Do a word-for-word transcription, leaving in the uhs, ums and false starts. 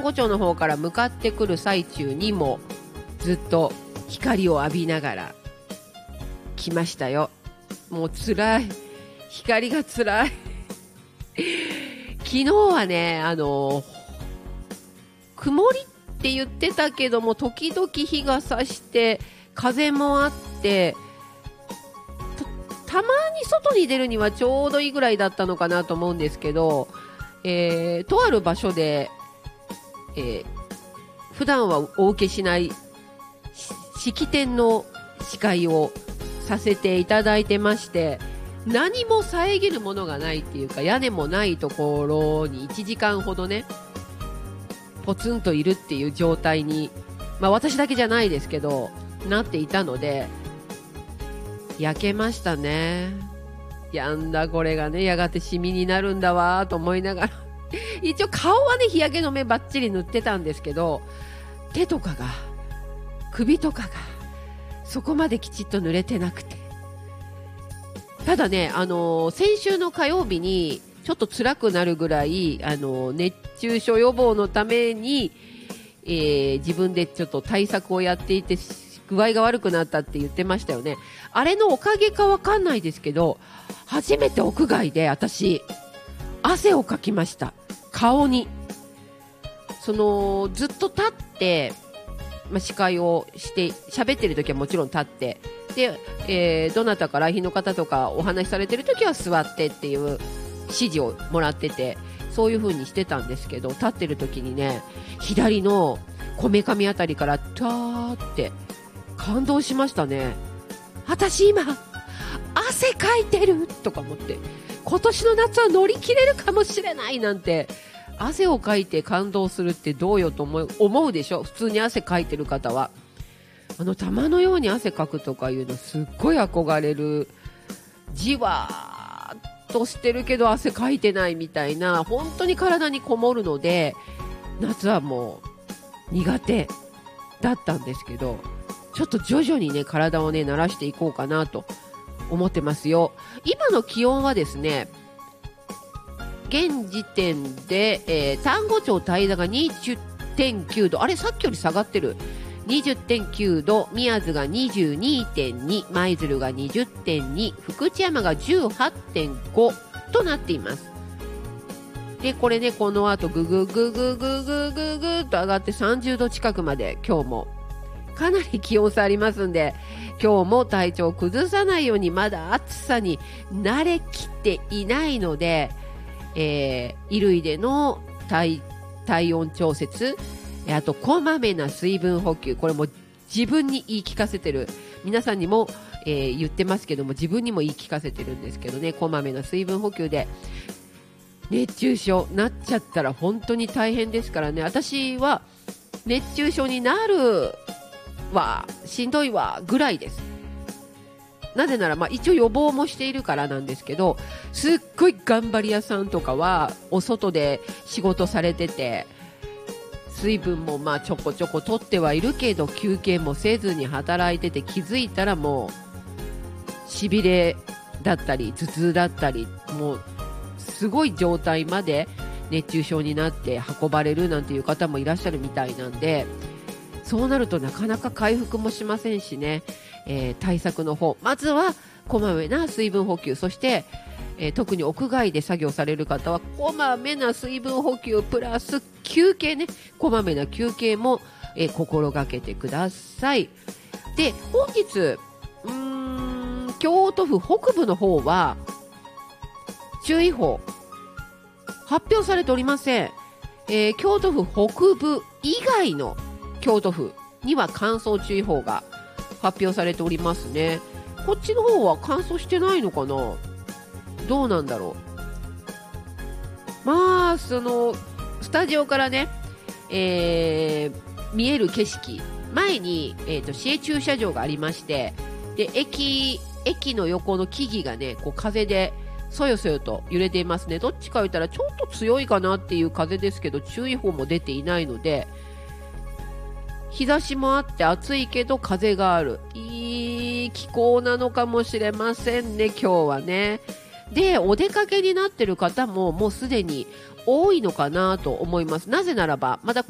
丹後町の方から向かってくる最中にもずっと光を浴びながら来ましたよ。もう辛い、光が辛い昨日はね、あの曇りって言ってたけども、時々日が差して風もあって、たまに外に出るにはちょうどいいぐらいだったのかなと思うんですけど、えー、とある場所で、えー、普段はお受けしない式典の司会をさせていただいてまして、何も遮るものがないっていうか、屋根もないところにいちじかんほどねポツンといるっていう状態に、まあ私だけじゃないですけどなっていたので、焼けましたね。やんだ、これがねやがてシミになるんだわと思いながら一応顔はね日焼け止めバッチリ塗ってたんですけど、手とかが首とかがそこまできちっと塗れてなくて、ただね、あのー、先週の火曜日にちょっと辛くなるぐらい、あのー、熱中症予防のために、えー、自分でちょっと対策をやっていて具合が悪くなったって言ってましたよね。あれのおかげかわかんないですけど、初めて屋外で私汗をかきました。顔にそのずっと立って、まあ、司会をして喋ってる時はもちろん立って、で、えー、どなたか来賓の方とかお話しされてる時は座ってっていう指示をもらってて、そういう風にしてたんですけど、立ってる時にね、左のこめかみあたりからターって感動しましたね。私今汗かいてるとか思って、今年の夏は乗り切れるかもしれないなんて、汗をかいて感動するってどうよと思う、思うでしょ。普通に汗かいてる方は。あの玉のように汗かくとかいうのすっごい憧れる。じわーっとしてるけど汗かいてないみたいな、本当に体にこもるので、夏はもう苦手だったんですけど、ちょっと徐々にね体をね慣らしていこうかなと思ってますよ。今の気温はですね、現時点で、えー、丹後町平田が にじゅってんきゅう 度、あれさっきより下がってる、 にじゅってんきゅう 度、宮津が にじゅうにてんに、舞鶴が にじゅってんに、福知山が じゅうはってんご となっています。でこれね、この後ぐぐぐぐぐぐぐぐっと上がってさんじゅうど近くまで、今日もかなり気温差ありますんで、今日も体調を崩さないように、まだ暑さに慣れきっていないので、えー、衣類での 体, 体温調節、あとこまめな水分補給、これも自分に言い聞かせてる、皆さんにも、えー、言ってますけども、自分にも言い聞かせてるんですけどね、こまめな水分補給で熱中症なっちゃったら本当に大変ですからね。私は熱中症になるわ、しんどいわぐらいです。なぜなら、まあ、一応予防もしているからなんですけど、すっごい頑張り屋さんとかはお外で仕事されてて、水分もまあちょこちょこ取ってはいるけど休憩もせずに働いてて、気づいたらもうしびれだったり頭痛だったり、もうすごい状態まで熱中症になって運ばれるなんていう方もいらっしゃるみたいなんで、そうなるとなかなか回復もしませんしね、えー、対策の方、まずはこまめな水分補給、そして、えー、特に屋外で作業される方はこまめな水分補給プラス休憩ね、こまめな休憩も、えー、心がけてください。で本日うーん京都府北部の方は注意報発表されておりません。えー、京都府北部以外の京都府には乾燥注意報が発表されておりますね。こっちの方は乾燥してないのかな、どうなんだろう。まあそのスタジオからね、えー、見える景色、前に、えーと、市営駐車場がありまして、で 駅, 駅の横の木々がねこう風でそよそよと揺れていますね。どっちか言ったらちょっと強いかなっていう風ですけど、注意報も出ていないので、日差しもあって暑いけど風がある、いい気候なのかもしれませんね、今日はね。でお出かけになってる方ももうすでに多いのかなと思います。なぜならばまだ